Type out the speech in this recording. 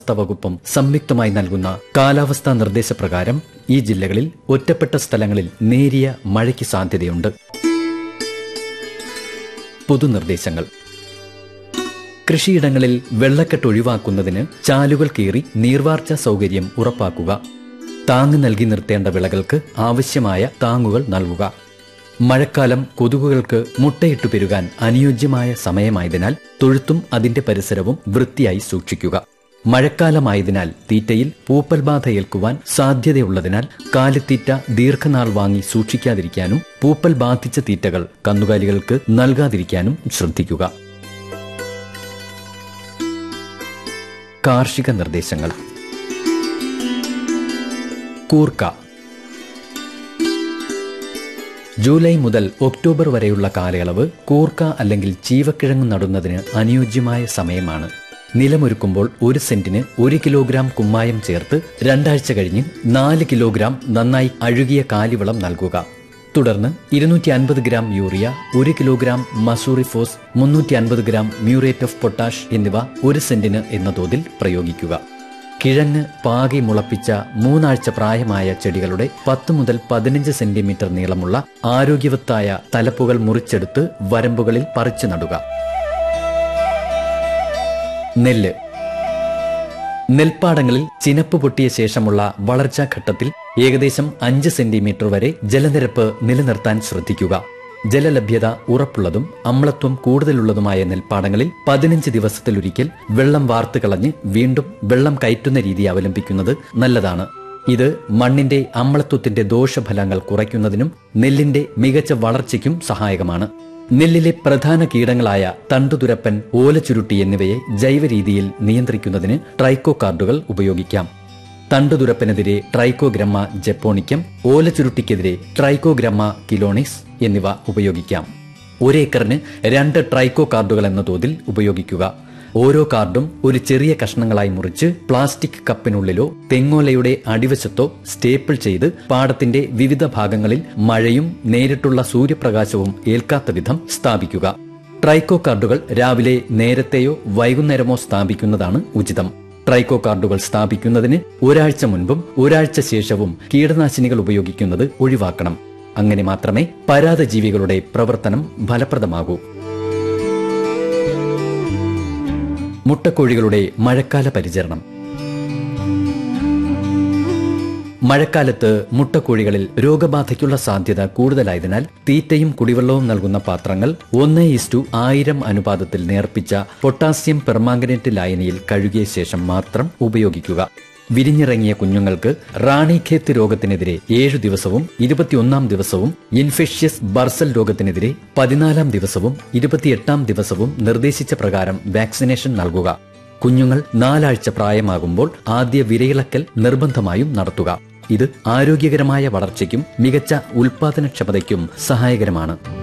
വകുപ്പും സംയുക്തമായി നൽകുന്ന കാലാവസ്ഥാ നിർദ്ദേശപ്രകാരം ഈ ജില്ലകളിൽ ഒറ്റപ്പെട്ട സ്ഥലങ്ങളിൽ നേരിയ മഴയ്ക്ക് സാധ്യതയുണ്ട്. പൊതുനിർദ്ദേശങ്ങൾ. കൃഷിയിടങ്ങളിൽ വെള്ളക്കെട്ട് ഒഴിവാക്കുന്നതിന് ചാലുകൾ കീറി നീർവാർച്ച സൗകര്യം ഉറപ്പാക്കുക. താങ്ങ് നൽകി നിർത്തേണ്ട വിളകൾക്ക് ആവശ്യമായ താങ്ങുകൾ നൽകുക. മഴക്കാലം കൊതുകുകൾക്ക് മുട്ടയിട്ടു പെരുകാൻ അനുയോജ്യമായ സമയമായതിനാൽ തൊഴുത്തും അതിന്റെ പരിസരവും വൃത്തിയായി സൂക്ഷിക്കുക. മഴക്കാലമായതിനാൽ തീറ്റയിൽ പൂപ്പൽ ബാധ ഏൽക്കുവാൻ സാധ്യതയുള്ളതിനാൽ കാലിത്തീറ്റ ദീർഘനാൾ വാങ്ങി സൂക്ഷിക്കാതിരിക്കാനും പൂപ്പൽ ബാധിച്ച തീറ്റകൾ കന്നുകാലികൾക്ക് നൽകാതിരിക്കാനും ശ്രദ്ധിക്കുക. കാർഷിക നിർദ്ദേശങ്ങൾ. കൂർക്ക. ജൂലൈ മുതൽ ഒക്ടോബർ വരെയുള്ള കാലയളവ് കൂർക്ക അല്ലെങ്കിൽ ചീവക്കിഴങ്ങ് നടുന്നതിന് അനുയോജ്യമായ സമയമാണ്. നിലമൊരുക്കുമ്പോൾ 1 സെന്റിന് 1 കിലോഗ്രാം കുമ്മായം ചേർത്ത് 2 ആഴ്ച കഴിഞ്ഞ് 4 കിലോഗ്രാം നന്നായി അഴുകിയ കാലിവളം നൽകുക. തുടർന്ന് 250 gram urea, 1 kilogram Mussooriphos, 350 gram muriate of potash എന്നിവ 1 സെന്റിന് എന്ന തോതിൽ പ്രയോഗിക്കുക. കിഴങ്ങ് പാകി മുളപ്പിച്ച 3 ആഴ്ച പ്രായമായ ചെടികളുടെ 10 മുതൽ 15 സെന്റിമീറ്റർ നീളമുള്ള ആരോഗ്യവത്തായ തലപ്പുകൾ മുറിച്ചെടുത്ത് വരമ്പുകളിൽ പറിച്ചു നടുക. നെല്ല്. നെൽപ്പാടങ്ങളിൽ ചിനപ്പ് പൊട്ടിയ ശേഷമുള്ള വളർച്ചാഘട്ടത്തിൽ ഏകദേശം 5 സെന്റിമീറ്റർ വരെ ജലനിരപ്പ് നിലനിർത്താൻ ശ്രദ്ധിക്കുക. ജലലഭ്യത ഉറപ്പുള്ളതും അമ്ലത്വം കൂടുതലുള്ളതുമായ നെൽപ്പാടങ്ങളിൽ 15 ദിവസത്തിലൊരിക്കൽ വെള്ളം വാർത്ത് കളഞ്ഞ് വീണ്ടും വെള്ളം കയറ്റുന്ന രീതി അവലംബിക്കുന്നത് നല്ലതാണ്. ഇത് മണ്ണിന്റെ അമ്ലത്വത്തിന്റെ ദോഷഫലങ്ങൾ കുറയ്ക്കുന്നതിനും നെല്ലിന്റെ മികച്ച വളർച്ചയ്ക്കും സഹായകമാണ്. നെല്ലിലെ പ്രധാന കീടങ്ങളായ തണ്ടുതുരപ്പൻ, ഓലച്ചുരുട്ടി എന്നിവയെ ജൈവരീതിയിൽ നിയന്ത്രിക്കുന്നതിന് ട്രൈക്കോകാർഡുകൾ ഉപയോഗിക്കാം. തണ്ടുതുരപ്പനെതിരെ ട്രൈക്കോഗ്രമ്മ ജപ്പോണിക്കം, ഓലച്ചുരുട്ടിക്കെതിരെ ട്രൈക്കോഗ്രമ്മ കിലോണിസ് എന്നിവ ഉപയോഗിക്കാം. 1 ഏക്കറിന് 2 ട്രൈക്കോകാർഡുകൾ എന്ന തോതിൽ ഉപയോഗിക്കുക. ഓരോ കാർഡും ഒരു ചെറിയ കഷ്ണങ്ങളായി മുറിച്ച് പ്ലാസ്റ്റിക് കപ്പിനുള്ളിലോ തെങ്ങോലയുടെ അടിവശത്തോ സ്റ്റേപ്പിൾ ചെയ്ത് പാടത്തിന്റെ വിവിധ ഭാഗങ്ങളിൽ മഴയും നേരിട്ടുള്ള സൂര്യപ്രകാശവും ഏൽക്കാത്ത വിധം സ്ഥാപിക്കുക. ട്രൈക്കോകാർഡുകൾ രാവിലെ നേരത്തെയോ വൈകുന്നേരമോ സ്ഥാപിക്കുന്നതാണ് ഉചിതം. ട്രൈക്കോകാർഡുകൾ സ്ഥാപിക്കുന്നതിന് 1 ആഴ്ച മുൻപും 1 ആഴ്ച ശേഷവും കീടനാശിനികൾ ഉപയോഗിക്കുന്നത് ഒഴിവാക്കണം. അങ്ങനെ മാത്രമേ പരാദജീവികളുടെ പ്രവർത്തനം ഫലപ്രദമാകൂ. മുട്ടക്കോഴികളുടെ മഴക്കാല പരിചരണം. മഴക്കാലത്ത് മുട്ടക്കോഴികളിൽ രോഗബാധയ്ക്കുള്ള സാധ്യത കൂടുതലായതിനാൽ തീറ്റയും കുടിവെള്ളവും നൽകുന്ന പാത്രങ്ങൾ 1:1000 അനുപാതത്തിൽ നേർപ്പിച്ച പൊട്ടാസ്യം പെർമാംഗനേറ്റ് ലായനിയിൽ കഴുകിയ ശേഷം മാത്രം ഉപയോഗിക്കുക. വിരിഞ്ഞിറങ്ങിയ കുഞ്ഞുങ്ങൾക്ക് റാണിഖേത്ത് രോഗത്തിനെതിരെ 7 ദിവസവും 21 ദിവസവും, ഇൻഫെഷ്യസ് ബർസൽ രോഗത്തിനെതിരെ 14 ദിവസവും 28 ദിവസവും നിർദ്ദേശിച്ച പ്രകാരം വാക്സിനേഷൻ നൽകുക. കുഞ്ഞുങ്ങൾ 4 ആഴ്ച പ്രായമാകുമ്പോൾ ആദ്യ വിരയിളക്കൽ നിർബന്ധമായും നടത്തുക. ഇത് ആരോഗ്യകരമായ വളർച്ചയ്ക്കും മികച്ച ഉൽപാദനക്ഷമതയ്ക്കും സഹായകരമാണ്.